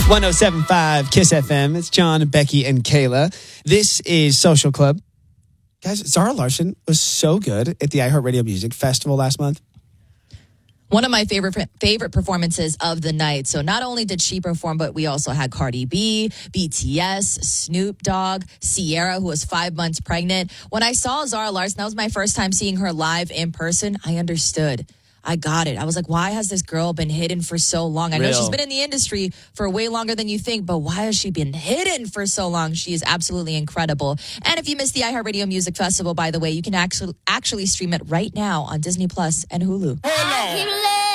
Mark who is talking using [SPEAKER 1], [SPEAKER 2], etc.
[SPEAKER 1] 107.5 Kiss FM. It's John, Becky, and Kayla. This is Social Club. Guys, Zara Larsson was so good at the iHeartRadio Music Festival last month.
[SPEAKER 2] One of my favorite performances of the night. So not only did she perform, but we also had Cardi B, BTS, Snoop Dogg, Ciara, who was 5 months pregnant. When I saw Zara Larsson, that was my first time seeing her live in person. I understood. I got it. I was like, why has this girl been hidden for so long? I know she's been in the industry for way longer than you think, but why has she been hidden for so long? She is absolutely incredible. And if you missed the iHeartRadio Music Festival, by the way, you can actually stream it right now on Disney Plus and Hulu.
[SPEAKER 3] Hello.